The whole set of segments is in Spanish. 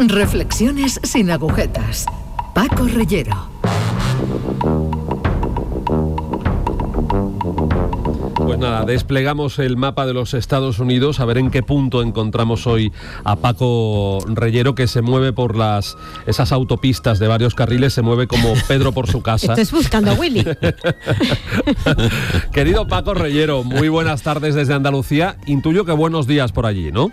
Reflexiones sin agujetas. Paco Reyero. Pues nada, desplegamos el mapa de los Estados Unidos a ver en qué punto encontramos hoy a Paco Reyero, que se mueve por esas autopistas de varios carriles, se mueve como Pedro por su casa. Estás buscando a Willy. Querido Paco Reyero, muy buenas tardes desde Andalucía. Intuyo que buenos días por allí, ¿no?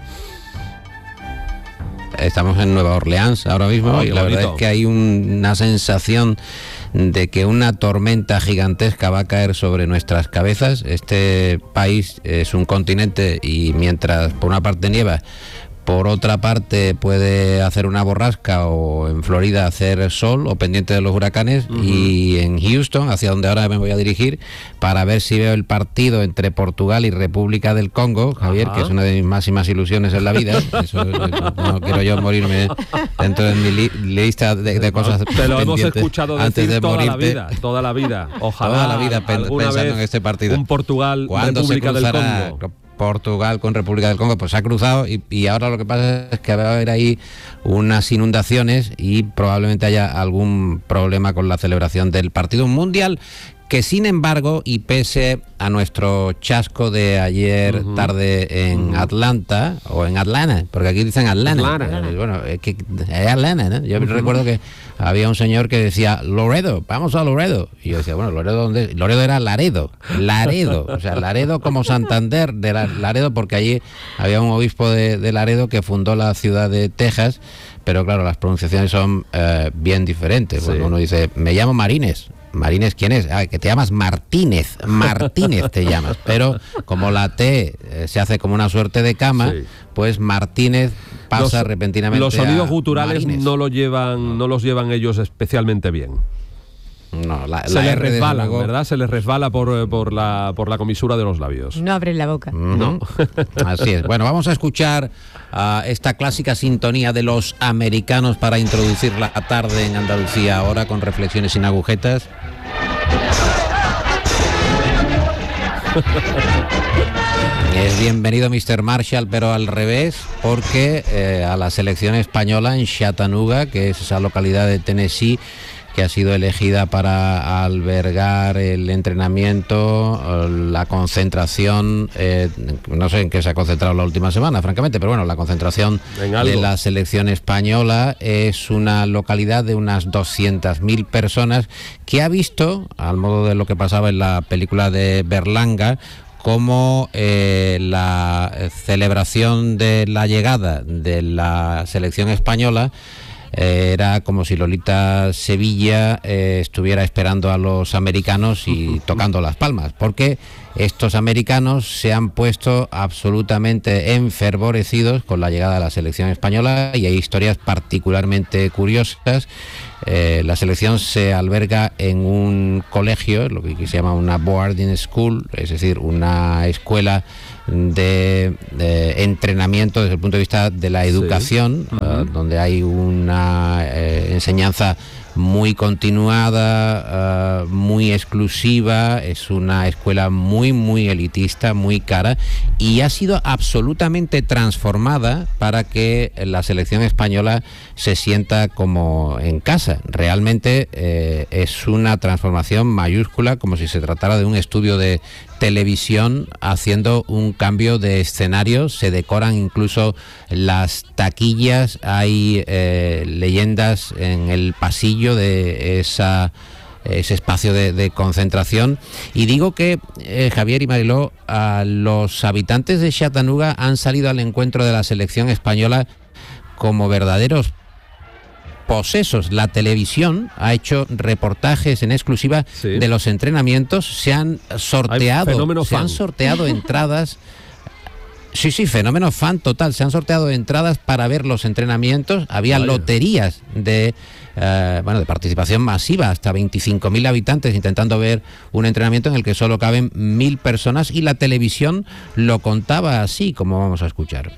Estamos en Nueva Orleans ahora mismo, y la verdad es que hay una sensación de que una tormenta gigantesca va a caer sobre nuestras cabezas. Este país es un continente y mientras por una parte nieva, por otra parte puede hacer una borrasca, o en Florida hacer sol, o pendiente de los huracanes, y en Houston, hacia donde ahora me voy a dirigir, para ver si veo el partido entre Portugal y República del Congo, Javier, que es una de mis máximas ilusiones en la vida. Eso, no quiero yo morirme dentro de mi lista de cosas te lo hemos escuchado antes decir de morirte. Toda la vida. Ojalá toda la vida pensando en este partido. Un Portugal, República del Congo. Portugal con República del Congo, pues se ha cruzado y ahora lo que pasa es que va a haber ahí unas inundaciones y probablemente haya algún problema con la celebración del partido mundial, que sin embargo, y pese a nuestro chasco de ayer tarde en Atlanta, o en Atlanta, porque aquí dicen Atlanta. Bueno, es que es Atlanta, ¿no? Yo recuerdo que había un señor que decía, Laredo, vamos a Laredo. Y yo decía, bueno, ¿Laredo dónde? Laredo era Laredo, o sea, Laredo como Santander de Laredo, porque allí había un obispo de Laredo que fundó la ciudad de Texas, pero claro, las pronunciaciones son bien diferentes. Cuando uno dice, me llamo Marines, ¿quién es? Ah, que te llamas Martínez te llamas, pero como la T se hace como una suerte de cama, pues Martínez pasa repentinamente. Los sonidos guturales Marines. no los llevan ellos especialmente bien. No, se les resbala, luego, ¿verdad? Se les resbala por la comisura de los labios. No abren la boca. No. Así es. Bueno, vamos a escuchar esta clásica sintonía de los americanos para introducir la tarde en Andalucía ahora, con reflexiones sin agujetas. Es bienvenido Mr. Marshall, pero al revés, porque a la selección española en Chattanooga, que es esa localidad de Tennessee que ha sido elegida para albergar el entrenamiento, la concentración, no sé en qué se ha concentrado la última semana, francamente, pero bueno, la concentración de la selección española es una localidad de unas 200.000 personas que ha visto, al modo de lo que pasaba en la película de Berlanga, como la celebración de la llegada de la selección española era como si Lolita Sevilla estuviera esperando a los americanos y tocando las palmas, porque estos americanos se han puesto absolutamente enfervorecidos con la llegada de la selección española, y hay historias particularmente curiosas. La selección se alberga en un colegio, lo que se llama una boarding school, es decir, una escuela de entrenamiento desde el punto de vista de la educación, donde hay una enseñanza muy continuada, muy exclusiva. Es una escuela muy elitista, muy cara, y ha sido absolutamente transformada para que la selección española se sienta como en casa. Realmente es una transformación mayúscula, como si se tratara de un estudio de televisión haciendo un cambio de escenario. Se decoran incluso las taquillas, hay leyendas en el pasillo de ese espacio de concentración. Y digo que, Javier y Mariló, los habitantes de Chattanooga han salido al encuentro de la selección española como verdaderos posesos. La televisión ha hecho reportajes en exclusiva de los entrenamientos. Se han sorteado entradas. Sí, fenómeno fan total. Se han sorteado entradas para ver los entrenamientos. Había loterías de participación masiva, hasta 25.000 habitantes intentando ver un entrenamiento en el que solo caben 1.000 personas, y la televisión lo contaba así, como vamos a escuchar.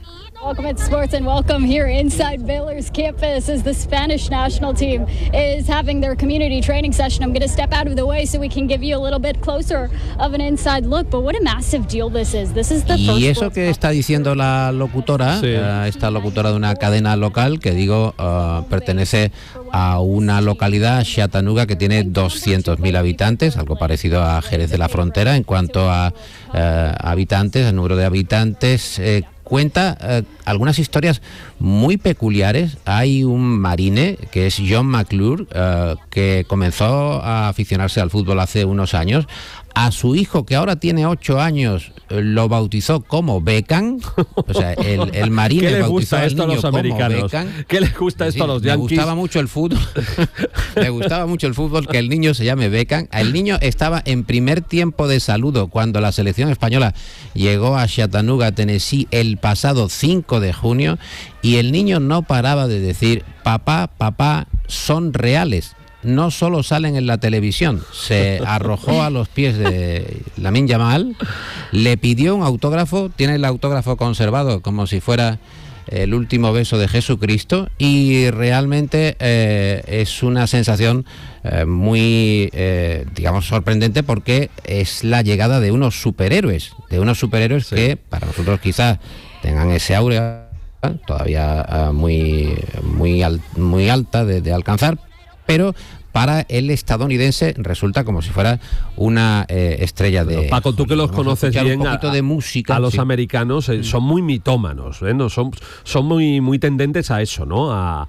Welcome at Sports and welcome here inside Baylor's campus as the Spanish national team is having their community training session. I'm going to step out of the way so we can give you a little bit closer of an inside look, but what a massive deal this is. This is the first. Y eso que está diciendo la locutora, sí. Esta locutora de una cadena local que digo pertenece a una localidad, Chattanooga, que tiene 200.000 habitantes, algo parecido a Jerez de la Frontera en cuanto a habitantes, el número de habitantes. Cuenta algunas historias muy peculiares. Hay un marine que es John McClure, que comenzó a aficionarse al fútbol hace unos años. A su hijo, que ahora tiene 8 años, lo bautizó como Beckham. O sea, el marine bautizó al niño como Beckham. ¿Qué les gusta esto a los Yankees? Le gustaba mucho el fútbol. Le gustaba mucho el fútbol, que el niño se llame Beckham. El niño estaba en primer tiempo de saludo cuando la selección española llegó a Chattanooga, Tennessee, el pasado 5 de junio, y el niño no paraba de decir: papá, papá, son reales. No solo salen en la televisión. Se arrojó a los pies de Lamine Yamal, le pidió un autógrafo, tiene el autógrafo conservado como si fuera el último beso de Jesucristo, y realmente es una sensación muy, digamos, sorprendente, porque es la llegada de unos superhéroes, sí. Que para nosotros quizás tengan ese aura todavía muy alta de alcanzar, pero para el estadounidense resulta como si fuera una estrella de... Paco, tú que los conoces bien, un poquito de música, a los americanos son muy mitómanos, ¿no? Son muy tendentes a eso, ¿no?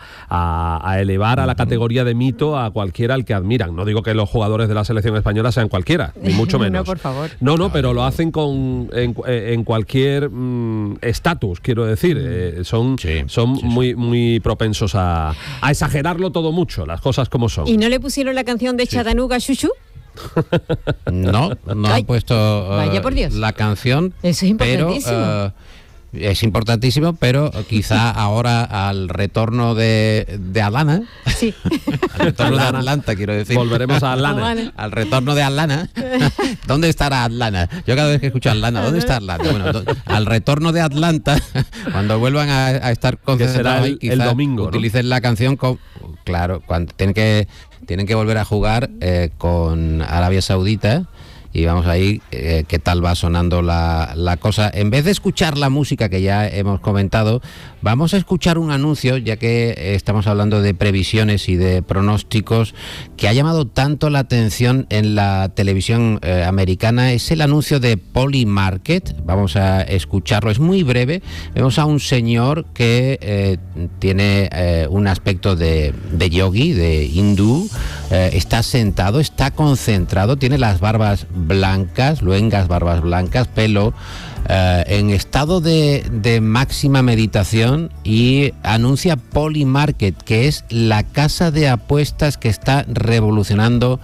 A elevar a la categoría de mito a cualquiera al que admiran. No digo que los jugadores de la selección española sean cualquiera, ni mucho menos. No, por favor. No, pero lo hacen en cualquier estatus, quiero decir. Son muy propensos a exagerarlo todo mucho, las cosas como son. ¿Y no le pusieron la canción de Chattanooga Chuchu? No han puesto vaya por Dios. La canción. Eso es importantísimo. Es importantísimo, pero quizá ahora al retorno de Atlanta, sí. Al retorno de Atlanta, quiero decir. Volveremos a Atlanta. Al retorno de Atlanta. ¿Dónde estará Atlanta? Yo cada vez que escucho Atlanta, ¿dónde está Atlanta? Bueno, al retorno de Atlanta, cuando vuelvan a estar concentrados ahí, quizá el domingo, utilicen la canción con... Claro, cuando tienen que volver a jugar con Arabia Saudita. Y vamos ahí, qué tal va sonando la cosa. En vez de escuchar la música que ya hemos comentado, vamos a escuchar un anuncio, ya que estamos hablando de previsiones y de pronósticos, que ha llamado tanto la atención en la televisión americana. Es el anuncio de Polymarket. Vamos a escucharlo, es muy breve. Vemos a un señor que tiene un aspecto de yogi, de hindú. Está sentado, está concentrado, tiene las barbas blancas, luengas barbas blancas, pelo en estado de máxima meditación, y anuncia Polymarket, que es la casa de apuestas que está revolucionando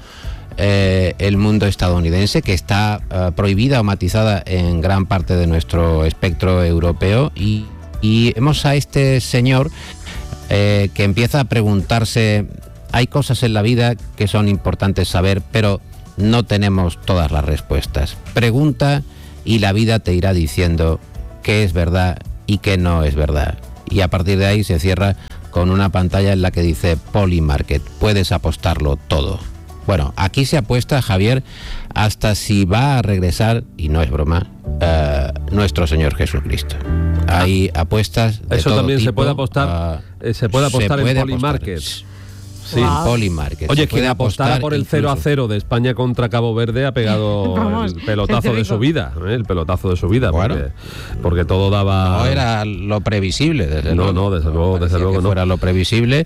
el mundo estadounidense, que está prohibida o matizada en gran parte de nuestro espectro europeo, y vemos a este señor que empieza a preguntarse: hay cosas en la vida que son importantes saber, pero no tenemos todas las respuestas. Pregunta y la vida te irá diciendo qué es verdad y qué no es verdad. Y a partir de ahí se cierra con una pantalla en la que dice Polymarket, puedes apostarlo todo. Bueno, aquí se apuesta, Javier, hasta si va a regresar, y no es broma, nuestro Señor Jesucristo. Hay apuestas de eso todo también tipo. Se puede apostar en Polymarket. Sí, wow. Polymarket. Oye, quien apostara por el 0-0 de España contra Cabo Verde ha pegado el pelotazo de su vida, el pelotazo de su vida, bueno, porque todo daba... No era lo previsible, desde luego. No, desde luego no. Fuera lo previsible,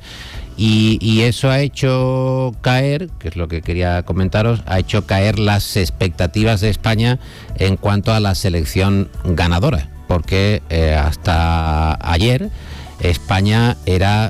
y eso ha hecho caer, que es lo que quería comentaros, ha hecho caer las expectativas de España en cuanto a la selección ganadora, porque hasta ayer España era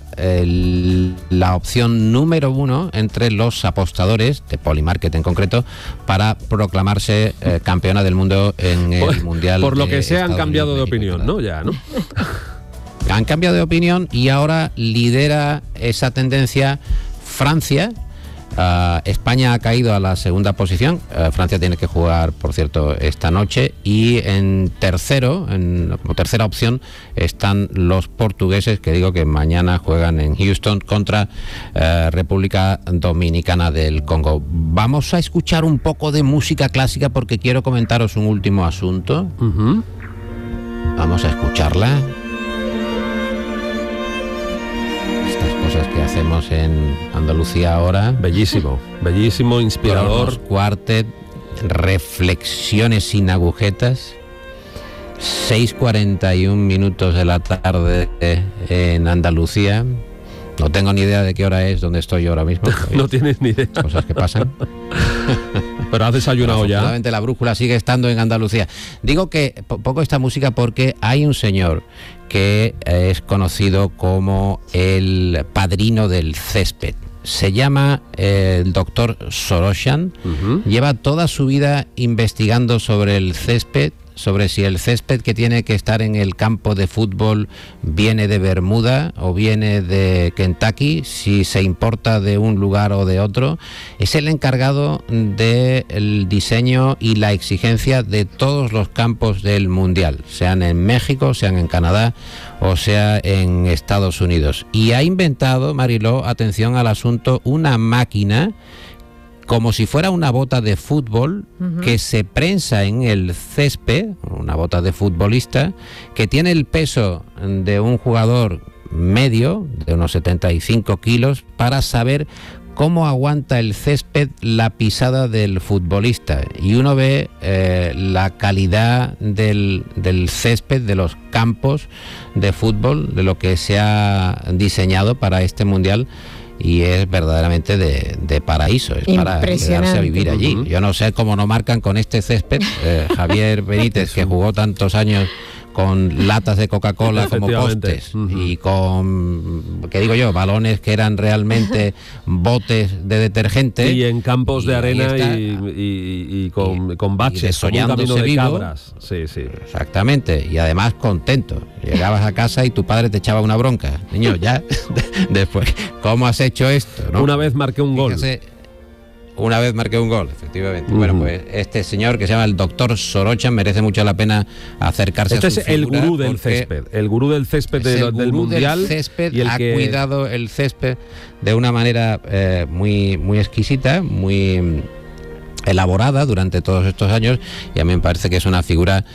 la opción número 1 entre los apostadores, de Polymarket en concreto, para proclamarse campeona del mundo en el Mundial. Por lo que sea, han cambiado de opinión, ¿no? Ya, ¿no? Han cambiado de opinión, y ahora lidera esa tendencia Francia, España ha caído a la segunda posición. Francia tiene que jugar, por cierto, esta noche. Y en como tercera opción, están los portugueses, que digo que mañana juegan en Houston contra República Dominicana del Congo. Vamos a escuchar un poco de música clásica porque quiero comentaros un último asunto. Uh-huh. Vamos a escucharla. Estas cosas que hacemos en Andalucía ahora. Bellísimo, bellísimo, inspirador. Los Quartet, reflexiones sin agujetas. 6:41 minutos de la tarde en Andalucía. No tengo ni idea de qué hora es donde estoy yo ahora mismo. No tienes ni idea. Cosas que pasan. Pero has desayunado ya. Afortunadamente la brújula sigue estando en Andalucía. Digo que poco esta música porque hay un señor que es conocido como el padrino del césped. Se llama el doctor Soroshan. Uh-huh. Lleva toda su vida investigando sobre el césped, sobre si el césped que tiene que estar en el campo de fútbol viene de Bermuda o viene de Kentucky, si se importa de un lugar o de otro. Es el encargado del diseño y la exigencia de todos los campos del Mundial, sean en México, sean en Canadá o sea en Estados Unidos. Y ha inventado, Mariló, atención al asunto, una máquina como si fuera una bota de fútbol, uh-huh, que se prensa en el césped, una bota de futbolista, que tiene el peso de un jugador medio, de unos 75 kilos, para saber cómo aguanta el césped la pisada del futbolista. Y uno ve la calidad del césped, de los campos de fútbol, de lo que se ha diseñado para este Mundial. Y es verdaderamente de paraíso, es para quedarse a vivir allí. Uh-huh. Yo no sé cómo no marcan con este césped. Javier Benítez, que jugó tantos años con latas de Coca-Cola como postes, uh-huh, y con, ¿qué digo yo?, balones que eran realmente botes de detergente. Y en campos de arena y con baches, como un camino de cabras. Sí, sí. Exactamente, y además contento. Llegabas a casa y tu padre te echaba una bronca. Niño, ya, después, ¿cómo has hecho esto? ¿No? Una vez marqué un gol. Una vez marqué un gol, efectivamente. Uh-huh. Bueno, pues este señor que se llama el doctor Soroshan merece mucho la pena acercarse a su figura. Este es el gurú del césped. El gurú del césped del Mundial. Del césped, y el que cuidado el césped de una manera muy, muy exquisita, muy elaborada durante todos estos años. Y a mí me parece que es una figura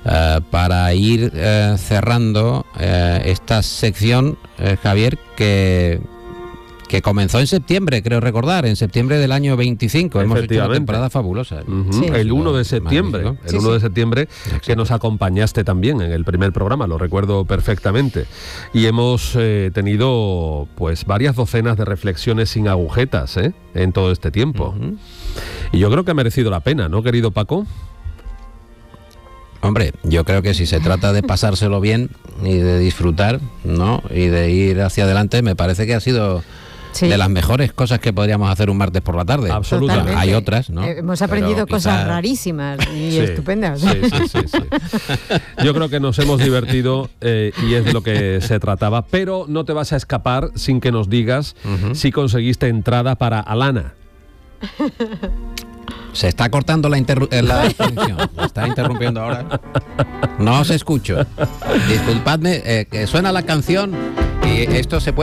para ir cerrando esta sección, Javier, que comenzó en septiembre, creo recordar, en septiembre del año 25. Hemos hecho una temporada fabulosa. Uh-huh. Sí. El 1 de septiembre, magnífico. El 1 de septiembre, exacto, que nos acompañaste también en el primer programa, lo recuerdo perfectamente. Y hemos tenido pues varias docenas de reflexiones sin agujetas en todo este tiempo. Uh-huh. Y yo creo que ha merecido la pena, ¿no, querido Paco? Hombre, yo creo que si se trata de pasárselo bien y de disfrutar, ¿no?, y de ir hacia adelante, me parece que ha sido de las mejores cosas que podríamos hacer un martes por la tarde. Absolutamente. Hay otras, ¿no? Hemos aprendido cosas rarísimas y estupendas. Sí. Yo creo que nos hemos divertido y es de lo que se trataba, pero no te vas a escapar sin que nos digas uh-huh, si conseguiste entrada para Alana. Se está cortando la conexión. Me está interrumpiendo ahora. No os escucho. Disculpadme, que suena la canción y esto se puede